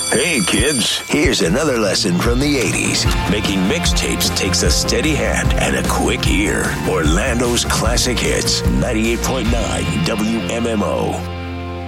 Hey, kids, here's another lesson from the 80s. Making mixtapes takes a steady hand and a quick ear. Orlando's classic hits, 98.9 WMMO.